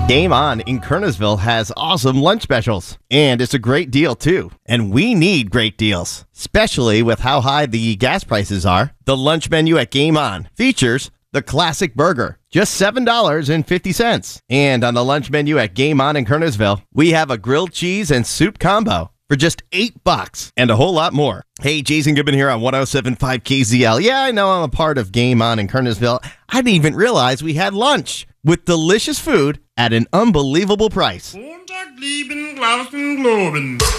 Game On in Kernersville has awesome lunch specials, and it's a great deal too. And we need great deals, especially with how high the gas prices are. The lunch menu at Game On features the classic burger, just $7.50. And on the lunch menu at Game On in Kernersville, we have a grilled cheese and soup combo for just $8 and a whole lot more. Hey, Jason Goodman here on 107.5 KZL. Yeah, I know I'm a part of Game On in Kernersville. I didn't even realize we had lunch with delicious food at an unbelievable price.